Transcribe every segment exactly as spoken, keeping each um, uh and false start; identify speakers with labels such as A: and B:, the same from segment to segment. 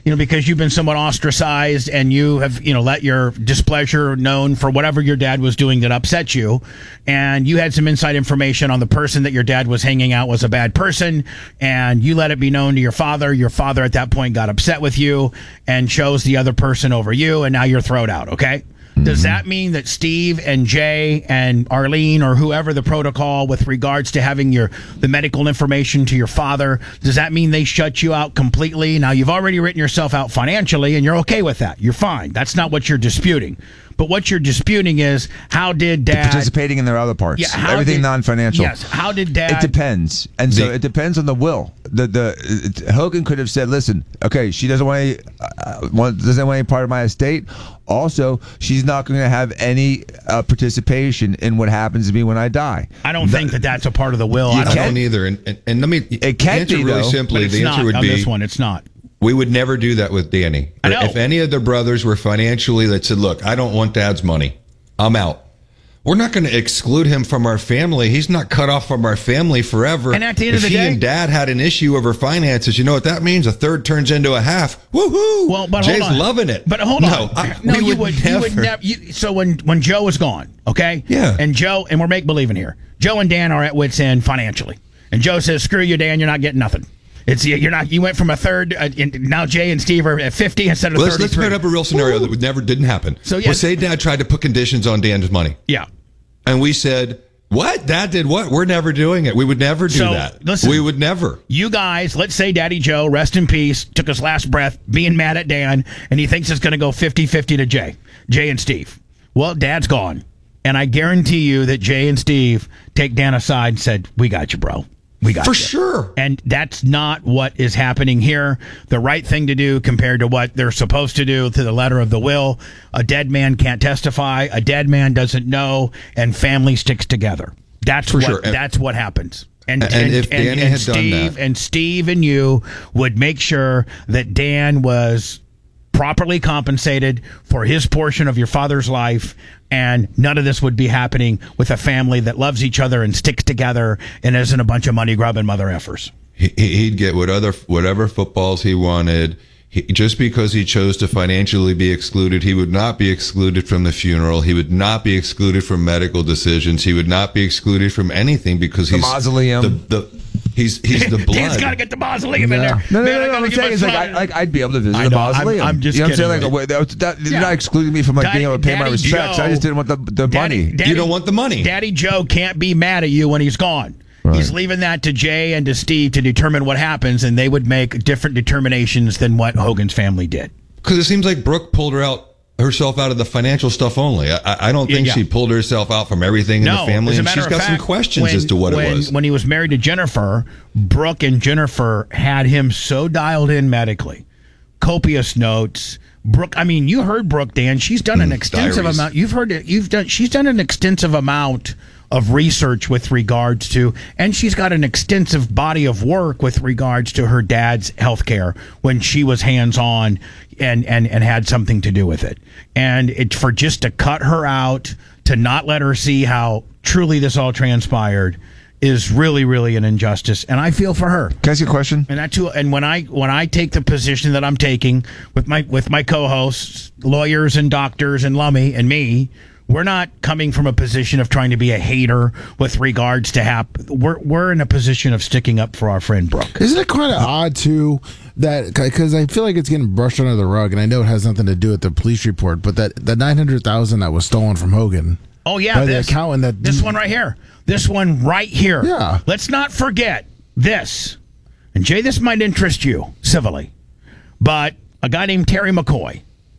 A: you know, because you've been somewhat ostracized and you have, you know, let your displeasure known for whatever your dad was doing that upset you. And you had some inside information on the person that your dad was hanging out was a bad person. And you let it be known to your father. Your father at that point got upset with you and chose the other person over you. And now you're thrown out. Okay. Does that mean that Steve and Jay and Arlene or whoever the protocol with regards to having your the medical information to your father, does that mean they shut you out completely? Now, you've already written yourself out financially, and you're okay with that. You're fine. That's not what you're disputing. But what you're disputing is, how did Dad...
B: Participating in their other parts.
A: Yeah, how
B: Everything
A: did,
B: non-financial.
A: Yes. How did Dad...
B: It depends. And so it depends on the will. The the it, Hogan could have said, listen, okay, she doesn't want any, uh, want, doesn't want any part of my estate. Also, she's not going to have any uh, participation in what happens to me when I die.
A: I don't the, think that that's a part of the will.
C: I
A: don't,
C: don't either. And, and, and let me...
B: It can
C: answer
B: be,
C: really
B: though,
C: simply. The answer
A: not,
C: would
A: on
C: be...
A: this one, it's not.
C: We would never do that with Danny.
A: I know.
C: If any of the brothers were financially that said, look, I don't want Dad's money, I'm out. We're not going to exclude him from our family. He's not cut off from our family forever.
A: And at the end
C: if
A: of the
C: he
A: day,
C: and Dad had an issue over finances, you know what that means? A third turns into a half. Woohoo!
A: Well, but
C: Jay's
A: hold on.
C: loving it.
A: But hold
C: no,
A: on.
C: I,
A: no,
C: we
A: you
C: would,
A: would,
C: never.
A: you would never. You, so when when Joe was gone, okay?
C: Yeah.
A: And Joe, and we're make believing here. Joe and Dan are at wit's end financially, and Joe says, "Screw you, Dan. You're not getting nothing." It's you're not. You went from a third. Uh, in, now Jay and Steve are at fifty instead of
C: well, let's,
A: thirty-three.
C: let's put up a real scenario Woo! That would never didn't happen.
A: So yeah.
C: Well, say Dad tried to put conditions on Dan's money.
A: Yeah.
C: And we said, what? Dad did what? We're never doing it. We would never do
A: so,
C: that.
A: Listen,
C: we would never.
A: You guys, let's say Daddy Joe, rest in peace, took his last breath being mad at Dan, and he thinks it's going to go fifty-fifty to Jay, Jay and Steve. Well, Dad's gone. And I guarantee you that Jay and Steve take Dan aside and said, we got you, bro. We got
C: For
A: you.
C: sure.
A: And that's not what is happening here. The right thing to do compared to what they're supposed to do to the letter of the will. A dead man can't testify. A dead man doesn't know. And family sticks together. That's
C: For
A: what
C: sure.
A: that's what happens. And,
C: And
A: and,
C: if
A: and,
C: Danny
A: and
C: had done
A: Steve
C: that-
A: and Steve and you would make sure that Dan was properly compensated for his portion of your father's life, and none of this would be happening with a family that loves each other and sticks together and isn't a bunch of money grubbing mother effers.
C: He, he'd get whatever whatever footballs he wanted. He, just because he chose to financially be excluded, he would not be excluded from the funeral. He would not be excluded from medical decisions. He would not be excluded from anything because
B: The
C: he's
B: mausoleum.
C: The, the, he's he's the blood.
A: Dan's got to get the mausoleum in there.
B: No, no,
A: Man,
B: no,
A: I
B: no.
A: gotta
B: I'm
A: give
B: saying
A: a
B: is like,
A: smile.
B: I, like I'd be able to visit
A: I
B: the
A: know, I'm-
B: mausoleum.
A: I'm just
B: you know what I'm saying?
A: kidding,
B: Like, that, that,
A: Yeah.
B: You're not excluding me from like
A: Daddy-
B: being able to pay my
A: Daddy
B: respects.
A: Joe-
B: I just didn't want the the
A: Daddy-
B: money.
A: Daddy-
C: You don't want the money.
A: Daddy Joe can't be mad at you when he's gone.
B: Right.
A: He's leaving that to Jay and to Steve to determine what happens, and they would make different determinations than what Hogan's family did.
C: Because it seems like Brooke pulled her out herself out of the financial stuff only. I, I don't think
A: Yeah.
C: she pulled herself out from everything in
A: No,
C: the family,
A: as a
C: and
A: matter
C: she's
A: of
C: got
A: fact,
C: some questions
A: when-
C: as to what
A: when,
C: it was.
A: When he was married to Jennifer, Brooke and Jennifer had him so dialed in medically. Copious notes. Brooke, I mean, you heard Brooke, Dan. She's done an
C: Mm,
A: extensive
C: diaries.
A: amount. You've heard it. You've done. She's done an extensive amount of research with regards to, and she's got an extensive body of work with regards to her dad's health care when she was hands-on and, and, and had something to do with it. And it, for just to cut her out, to not let her see how truly this all transpired, is really, really an injustice. And I feel for her.
B: Can I ask you a question?
A: And that too, and when I when I take the position that I'm taking with my with my co-hosts, lawyers and doctors and Lummy and me, we're not coming from a position of trying to be a hater with regards to hap. We're we're in a position of sticking up for our friend Brooke.
D: Isn't it kind of odd too that because I feel like it's getting brushed under the rug, and I know it has nothing to do with the police report, but that the nine hundred thousand that was stolen from Hogan.
A: Oh yeah,
D: by
A: this,
D: the accountant that
A: this one right here, this one right here.
D: Yeah.
A: Let's not forget this, and Jay, this might interest you civilly, but a guy named Terry McCoy.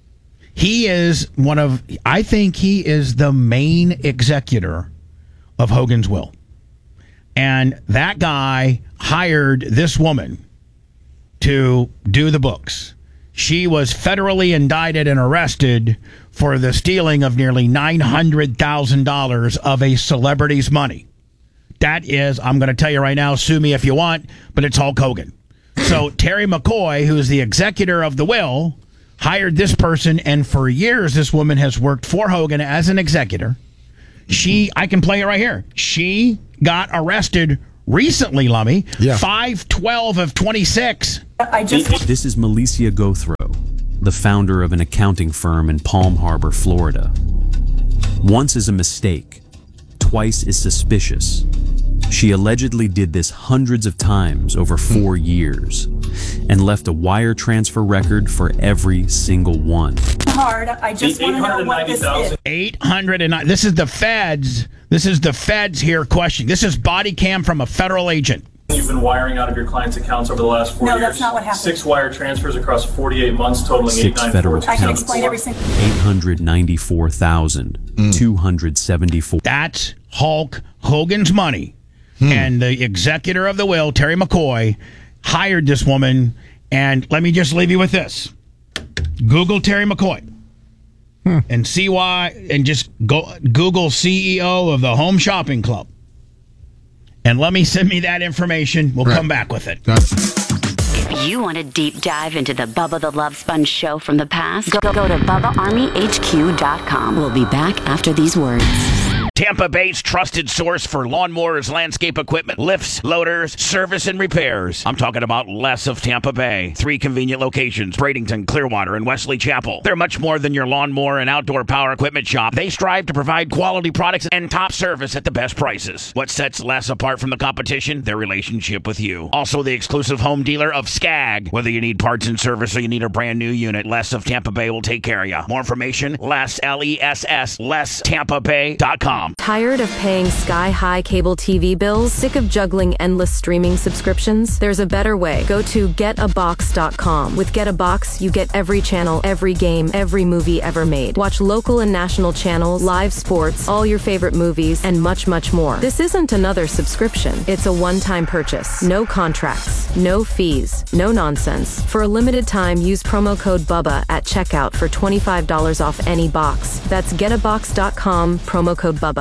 A: He is one of, I think he is the main executor of Hogan's will. And that guy hired this woman to do the books. She was federally indicted and arrested for the stealing of nearly nine hundred thousand dollars of a celebrity's money. That is, I'm going to tell you right now, sue me if you want, but it's Hulk Hogan. So Terry McCoy, who's the executor of the will, hired this person, and for years this woman has worked for Hogan as an executor. She, I can play it right here. She got arrested recently, Lummy.
D: Yeah.
A: five twelve of twenty-six.
E: I just
F: This is Malicia Gothro.
E: the founder of an accounting firm in Palm Harbor, Florida. Once is a mistake, twice is suspicious. She allegedly did this hundreds of times over four years and left a wire transfer record for every single one.
F: Hard. I just want to know what this is.
A: eight hundred nine. This is the feds. This is the feds here questioning. This is body cam from a federal agent.
G: You've been wiring out of your clients' accounts over the last four
F: No,
G: years.
F: that's not what happened.
G: Six wire transfers across forty-eight months, totaling
E: Six federal
F: I can
E: counts.
F: explain every single.
E: eight hundred ninety-four thousand two hundred seventy-four.
A: That's Hulk Hogan's money. And the executor of the will, Terry McCoy, hired this woman. And let me just leave you with this. Google Terry McCoy. And see why, and just go Google C E O of the Home Shopping Club. And let me send me that information. We'll
D: Right.
A: come back with it.
H: If you want a deep dive into the Bubba the Love Sponge show from the past, go, go to Bubba Army H Q dot com. We'll be back after these words.
A: Tampa Bay's trusted source for lawnmowers, landscape equipment, lifts, loaders, service, and repairs. I'm talking about Les of Tampa Bay. Three convenient locations, Bradenton, Clearwater, and Wesley Chapel. They're much more than your lawnmower and outdoor power equipment shop. They strive to provide quality products and top service at the best prices. What sets Les apart from the competition? Their relationship with you. Also the exclusive home dealer of Skag. Whether you need parts and service or you need a brand new unit, Les of Tampa Bay will take care of you. More information, Les, L E S S, Les Tampa Bay dot com.
I: Tired of paying sky-high cable T V bills? Sick of juggling endless streaming subscriptions? There's a better way. Go to get a box dot com. With Get a Box, you get every channel, every game, every movie ever made. Watch local and national channels, live sports, all your favorite movies, and much, much more. This isn't another subscription. It's a one-time purchase. No contracts, no fees, no nonsense. For a limited time, use promo code BUBBA at checkout for twenty-five dollars off any box. That's get a box dot com, promo code BUBBA.